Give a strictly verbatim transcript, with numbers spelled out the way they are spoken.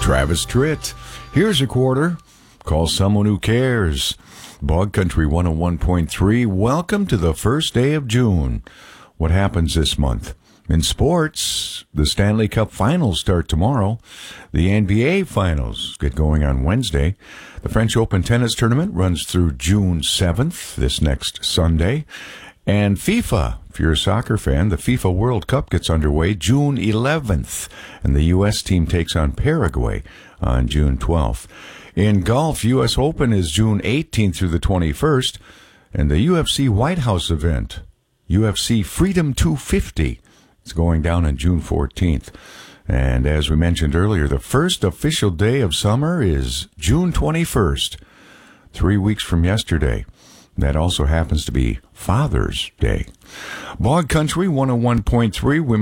Travis Tritt. Here's a quarter. Call someone who cares. Bog Country one oh one point three. Welcome to the first day of June. What happens this month? In sports, the Stanley Cup Finals start tomorrow. The N B A Finals get going on Wednesday. The French Open Tennis Tournament runs through June seventh, this next Sunday. And FIFA, if you're a soccer fan, the FIFA World Cup gets underway June eleventh. And the U S team takes on Paraguay on June twelfth. In golf, U S Open is June eighteenth through the twenty-first. And the U F C White House event, U F C Freedom two fifty, it's going down on June fourteenth. And as we mentioned earlier, the first official day of summer is June twenty-first, three weeks from yesterday. That also happens to be Father's Day. Bog Country one oh one point three.